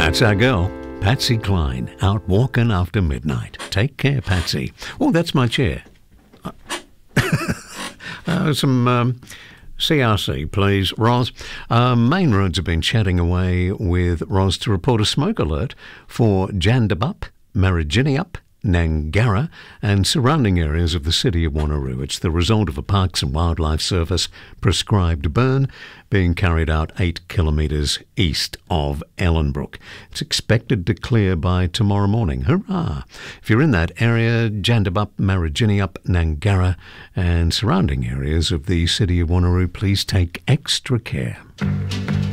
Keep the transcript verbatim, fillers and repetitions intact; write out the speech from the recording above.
That's our girl, Patsy Cline, out walking after midnight. Take care, Patsy. Oh, that's my chair. uh, some um, C R C, please, Ros. Uh, Main Roads have been chatting away with Ros to report a smoke alert for Jandabup, Mariginiup, Nangara and surrounding areas of the city of Wanneroo. It's the result of a Parks and Wildlife Service prescribed burn being carried out eight kilometres east of Ellenbrook. It's expected to clear by tomorrow morning. Hurrah! If you're in that area, Jandabup, Mariginiup, Nangara and surrounding areas of the city of Wanneroo, please take extra care.